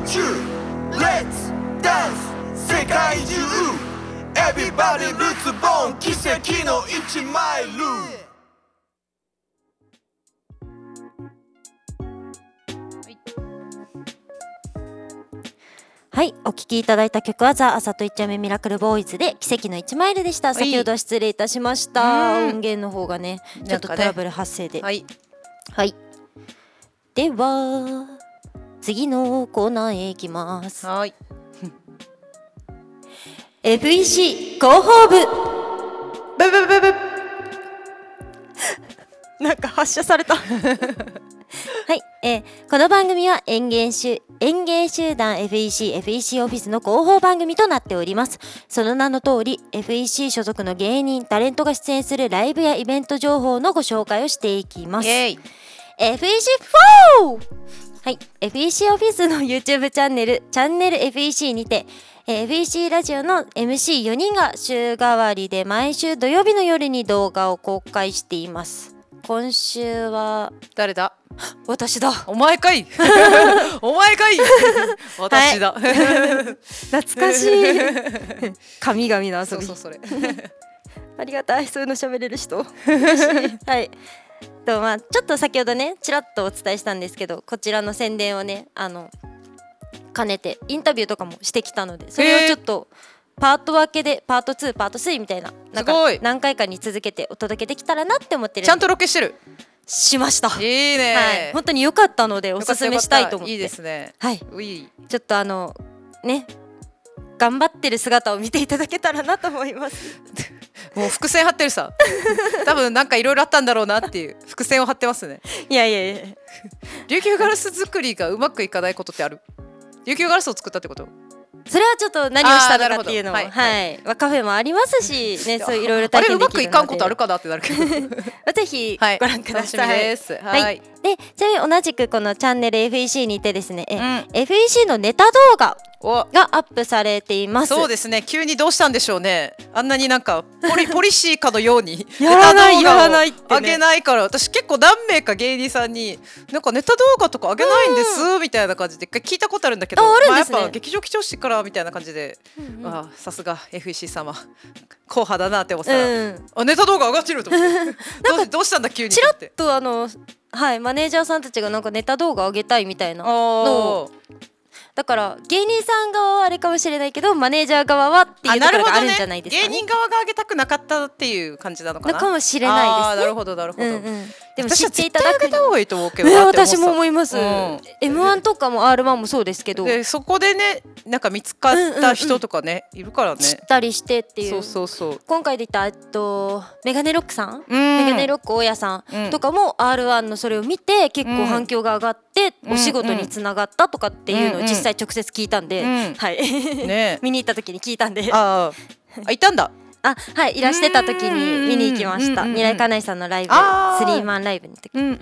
中 Let's dance 世界中 Everybody ルツボーン奇跡の1マイル。 はい、お聴きいただいた曲はザ・あさと1丁目ミラクルボーイズで奇跡の1マイルでした。先ほどは失礼いたしました。音源の方がねちょっとトラブル発生で、はい、はい、では次のコーナーへ行きます。 はい FEC 広報部ブブブブなんか発射されたはい、この番組は園芸集団 FEC オフィスの広報番組となっております。その名の通り FEC 所属の芸人タレントが出演するライブやイベント情報のご紹介をしていきます。FEC4 はい、FEC オフィスの YouTube チャンネルFEC にてFEC ラジオの MC4 人が週替わりで毎週土曜日の夜に動画を公開しています。今週は誰だ？ 私だ。 お前かいお前かい私だ、はい、 懐かしい神々の遊び。 そうそれありがたい、そういうの喋れる人はいまあ、ちょっと先ほどねちらっとお伝えしたんですけど、こちらの宣伝をね兼ねてインタビューとかもしてきたので、それをちょっとパート分けでパート2パート3みたいな、なんか何回かに続けてお届けできたらなって思ってる。 ちゃんとロケしてる？ しました。 いいね、 はい、本当に良かったのでおすすめしたいと思って。 いいですね。 はい、ちょっとね頑張ってる姿を見ていただけたらなと思いますもう伏線張ってるさ多分なんかいろいろあったんだろうなっていう伏線を張ってますね。 いや琉球ガラス作りがうまくいかないことってある？琉球ガラスを作ったってこと？ それはちょっと何をしたのかっていうのも、はいカフェもありますしね、そういろいろ体験できるので。あれうまくいかんことあるかなってなるけどぜひご覧ください。 楽しみです。 はい。でちなみに同じくこのチャンネル FEC にてですね、FEC のネタ動画がアップされています。 そうですね、急にどうしたんでしょうね。あんなになんかポリシーかのようにやらないってね、 上げないから、私結構何名か芸人さんになんかネタ動画とか上げないんですみたいな感じで聞いたことあるんだけど、やっぱ劇場来てほしいからみたいな感じで、さすが FEC 様硬派だなって思ったら、ネタ動画上がってると思ってどうしたんだ急に。 ちらっとマネージャーさんたちがなんかネタ動画上げたいみたいなのを、だから芸人さん側はあれかもしれないけどマネージャー側はっていうところがあるんじゃないですかね。 芸人側が上げたくなかったっていう感じなのかな。 かもしれないですね。 なるほどでも知っていただく上げた方がいいと思うけどなって思った。 私も思います。M1 とかも R1 もそうですけど、 そこでねなんか見つかった人とかねいるからね、 知ったりしてっていう。 そう今回で言ったメガネロックさん、メガネロック大家さんとかも R1 のそれを見て結構反響が上がってお仕事につながったとかっていうのを実際直接聞いたんで、見に行った時に聞いたんで。 いたんだ。 はい、いらしてた時に見に行きました。未来かなえさんのライブ、スリーマンライブの時。